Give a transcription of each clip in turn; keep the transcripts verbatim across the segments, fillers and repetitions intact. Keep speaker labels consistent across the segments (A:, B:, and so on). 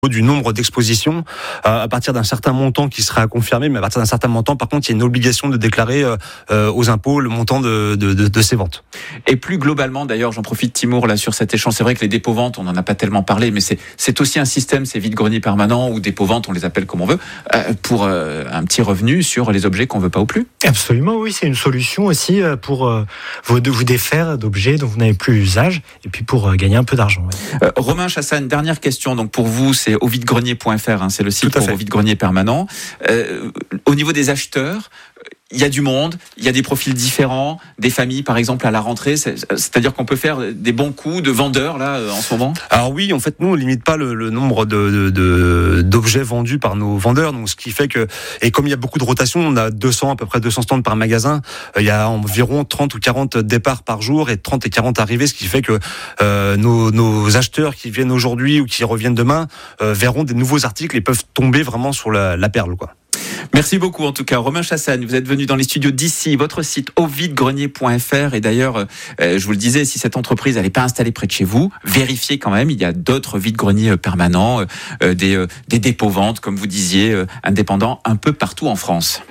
A: du nombre d'expositions euh, à partir d'un certain montant qui sera confirmé, mais à partir d'un certain montant, par contre, il y a une obligation de déclarer euh, euh, aux impôts le montant de, de, de, de ces ventes.
B: Et plus globalement, d'ailleurs, j'en profite, Timour, là, sur cet échange. C'est vrai que les dépôts-ventes, on n'en a pas tellement parlé, mais c'est, c'est aussi un système, ces vides-greniers permanents ou dépôts-ventes, on les appelle comme on veut, euh, pour euh, un petit revenu sur les objets qu'on veut pas ou plus.
C: Absolument, oui, c'est une solution aussi pour euh, vous, vous défaire d'objets dont vous n'avez plus usage, et puis pour euh, gagner un peu d'argent. Ouais.
B: Euh, Romain Chassagne, dernière question. Donc pour vous, c'est au vide grenier point f r, hein, c'est le site pour au vide-grenier permanent. Euh, au niveau des acheteurs, il y a du monde, il y a des profils différents, des familles par exemple à la rentrée, c'est, c'est-à-dire qu'on peut faire des bons coups de vendeurs là en ce moment.
A: Alors oui, en fait nous on limite pas le, le nombre de, de, de d'objets vendus par nos vendeurs, donc ce qui fait que, et comme il y a beaucoup de rotation, on a deux cents à peu près deux cents stands par magasin, il y a environ trente ou quarante départs par jour et trente et quarante arrivées, ce qui fait que euh, nos, nos acheteurs qui viennent aujourd'hui ou qui reviennent demain euh, verront des nouveaux articles et peuvent tomber vraiment sur la, la perle, quoi.
B: Merci beaucoup en tout cas Romain Chassagne, vous êtes venu dans les studios d'ici, votre site au vide grenier point f r, et d'ailleurs euh, je vous le disais, si cette entreprise n'est pas installée près de chez vous, vérifiez quand même, il y a d'autres vide-greniers permanents, euh, des, euh, des dépôts-ventes comme vous disiez, euh, indépendants un peu partout en France.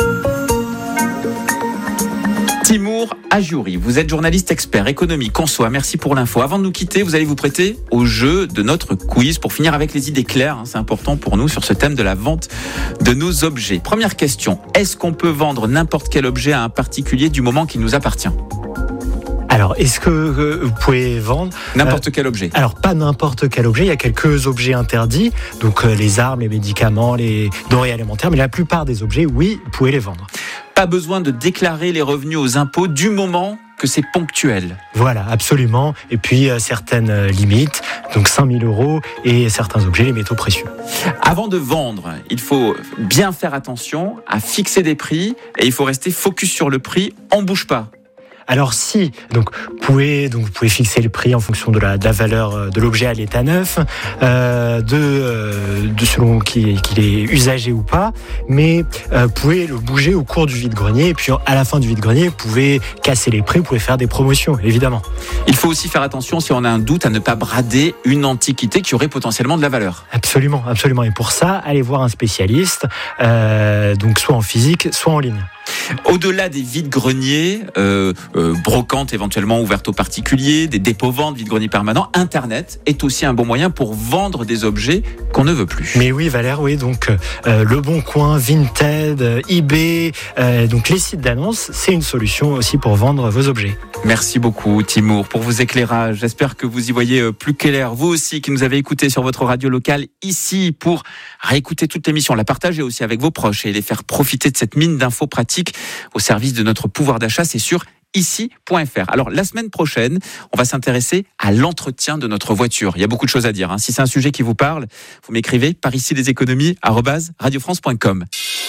B: Timour Ajouri, vous êtes journaliste expert, économie, conso, merci pour l'info. Avant de nous quitter, vous allez vous prêter au jeu de notre quiz pour finir avec les idées claires, hein, c'est important pour nous sur ce thème de la vente de nos objets. Première question, est-ce qu'on peut vendre n'importe quel objet à un particulier du moment qu'il nous appartient ?
C: Alors, est-ce que euh, vous pouvez vendre
B: n'importe euh, quel objet ?
C: Alors, pas n'importe quel objet. Il y a quelques objets interdits, donc euh, les armes, les médicaments, les denrées alimentaires, mais la plupart des objets, oui, vous pouvez les vendre.
B: Pas besoin de déclarer les revenus aux impôts du moment que c'est ponctuel.
C: Voilà, absolument. Et puis euh, certaines euh, limites, donc cinq mille euros, et certains objets, les métaux précieux.
B: Avant de vendre, il faut bien faire attention à fixer des prix et il faut rester focus sur le prix. On bouge pas.
C: Alors si, donc vous pouvez donc vous pouvez fixer le prix en fonction de la, de la valeur de l'objet à l'état neuf, euh, de, euh, de selon qu'il, qu'il est usagé ou pas, mais euh, vous pouvez le bouger au cours du vide-grenier, et puis à la fin du vide-grenier, vous pouvez casser les prix, vous pouvez faire des promotions, évidemment.
B: Il faut aussi faire attention, si on a un doute, à ne pas brader une antiquité qui aurait potentiellement de la valeur.
C: Absolument, absolument. Et pour ça, allez voir un spécialiste, euh, donc soit en physique, soit en ligne.
B: Au-delà des vides-greniers, euh, euh, brocantes éventuellement ouvertes aux particuliers, des dépôts-ventes, vides-greniers permanents, Internet est aussi un bon moyen pour vendre des objets qu'on ne veut plus.
C: Mais oui, Valère, oui, donc euh, Le Bon Coin, Vinted, euh, eBay, euh, donc les sites d'annonces, c'est une solution aussi pour vendre vos objets.
B: Merci beaucoup, Timour, pour vos éclairages. J'espère que vous y voyez plus clair. Vous aussi, qui nous avez écoutés sur votre radio locale ici, pour réécouter toute l'émission, la partager aussi avec vos proches et les faire profiter de cette mine d'infos pratiques au service de notre pouvoir d'achat, c'est sur ici point f r. Alors la semaine prochaine, on va s'intéresser à l'entretien de notre voiture. Il y a beaucoup de choses à dire, hein. Si c'est un sujet qui vous parle, vous m'écrivez par ici les économies arobase radio france point com.